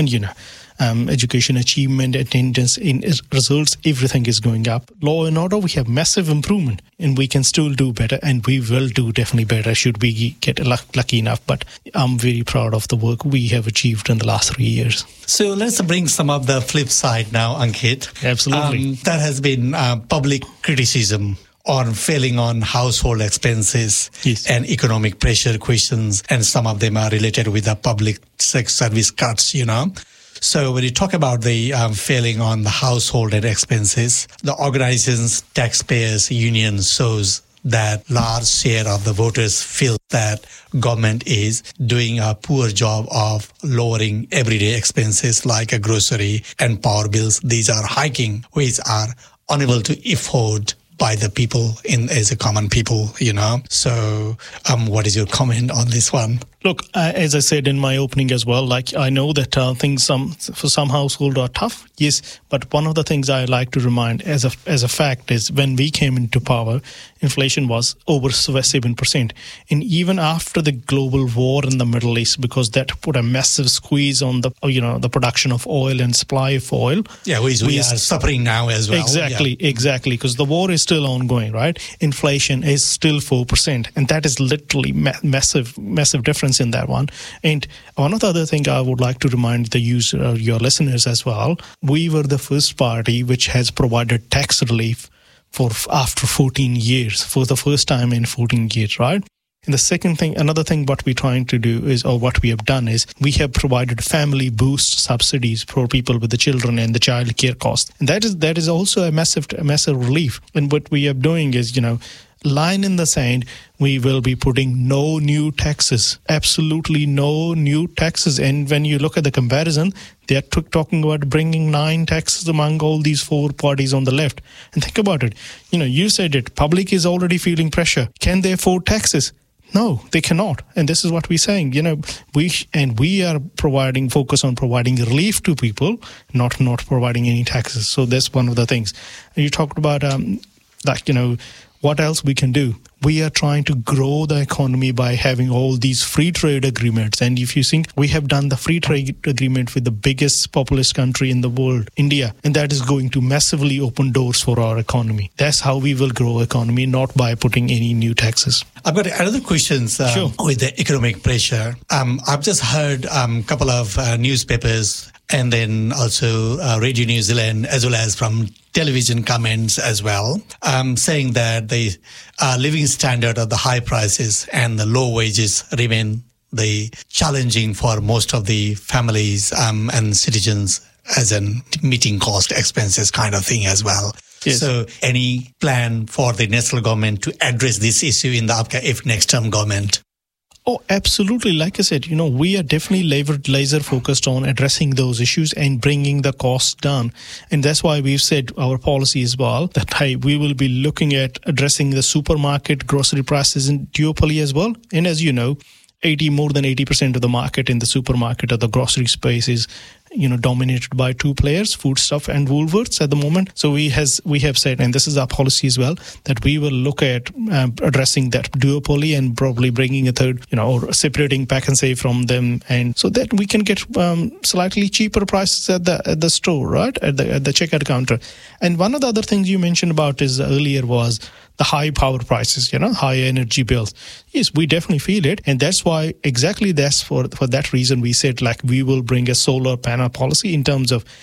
And, education achievement, attendance in results, everything is going up. Law and order, we have massive improvement, and we can still do better, and we will do definitely better should we get lucky enough. But I'm very proud of the work we have achieved in the last 3 years. So let's bring some of the flip side now, Ankit. Absolutely. There has been public criticism on failing on household expenses and economic pressure questions, and some of them are related with the public service cuts, So when you talk about the failing on the household and expenses, the organization's taxpayers union shows that large share of the voters feel that government is doing a poor job of lowering everyday expenses like a grocery and power bills. These are hiking, which are unable to afford by the people as a common people, So what is your comment on this one? Look, as I said in my opening as well, I know that things for some households are tough, yes, but one of the things I like to remind as a fact is when we came into power, inflation was over 7%. And even after the global war in the Middle East, because that put a massive squeeze on the production of oil and supply of oil. Yeah, we are suffering now as well. Exactly, because the war is still ongoing, right? Inflation is still 4%, and that is literally massive difference in that one. And one of the other thing I would like to remind your listeners as well, we were the first party which has provided tax relief after 14 years, for the first time in 14 years, right? And another thing what we're trying to do what we have done is we have provided family boost subsidies for people with the children and the child care cost. And that is also a massive relief. And what we are doing is, line in the sand, we will be putting no new taxes, absolutely no new taxes. And when you look at the comparison, they are talking about bringing 9 taxes among all these 4 parties on the left. And think about it. You said it, public is already feeling pressure. Can they afford taxes? No, they cannot. And this is what we're saying. We are focus on providing relief to people, not providing any taxes. So that's one of the things. And you talked about what else we can do. We are trying to grow the economy by having all these free trade agreements. And if you think, we have done the free trade agreement with the biggest populous country in the world, India, and that is going to massively open doors for our economy. That's how we will grow economy, not by putting any new taxes. I've got another question with the economic pressure. I've just heard a couple of newspapers and then also Radio New Zealand, as well as from television comments as well, saying that the living standard of the high prices and the low wages remain the challenging for most of the families and citizens as in meeting cost expenses kind of thing as well. Yes. So any plan for the national government to address this issue in the next term government? Oh, absolutely. Like I said, we are definitely laser focused on addressing those issues and bringing the costs down. And that's why we've said our policy as well that we will be looking at addressing the supermarket grocery prices in duopoly as well. And as you know, more than 80% of the market in the supermarket or the grocery space is dominated by 2 players, Foodstuff and Woolworths at the moment. So we have said, and this is our policy as well, that we will look at addressing that duopoly and probably bringing a third, or separating Pack and Save from them, and so that we can get slightly cheaper prices at the store, right, at the checkout counter. And one of the other things you mentioned about earlier was the high power prices, high energy bills. Yes, we definitely feel it. And that's why, exactly that's for that reason we said, we will bring a solar panel policy in terms of,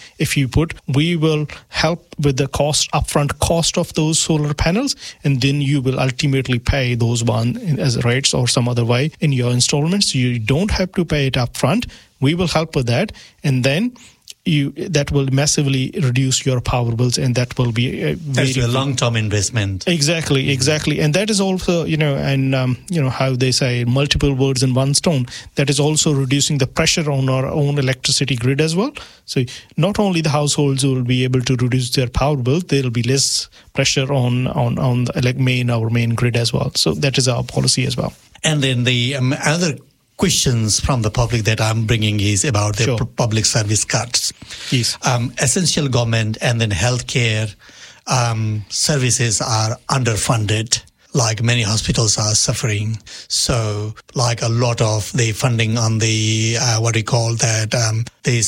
we will help with the upfront cost of those solar panels, and then you will ultimately pay those as rates or some other way in your installments. You don't have to pay it upfront. We will help with that. And then that will massively reduce your power bills, and that will be a long-term investment. Exactly. And that is also, how they say, multiple words in one stone. That is also reducing the pressure on our own electricity grid as well. So not only the households will be able to reduce their power bill, there will be less pressure on our main grid as well. So that is our policy as well. And then the other questions from the public that I'm bringing is about the public service cuts. Yes. Essential government and then healthcare services are underfunded. Many hospitals are suffering. So a lot of the funding on the, the